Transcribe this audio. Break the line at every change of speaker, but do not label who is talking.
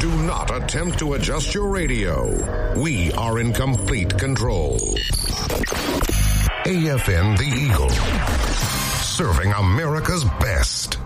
Do not attempt to adjust your radio. We are in complete control. AFN The Eagle, serving America's best.